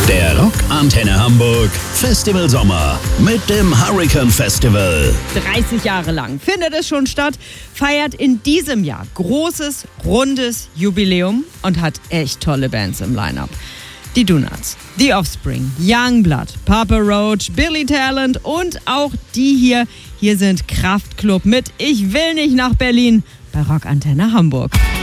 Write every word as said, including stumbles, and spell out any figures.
Der Rock Antenne Hamburg Festival Sommer mit dem Hurricane Festival. dreißig Jahre lang findet es schon statt, feiert in diesem Jahr großes, rundes Jubiläum und hat echt tolle Bands im Line-Up. Die Donuts, The Offspring, Youngblood, Papa Roach, Billy Talent und auch die hier. Hier sind Kraftklub mit Ich will nicht nach Berlin bei Rock Antenne Hamburg.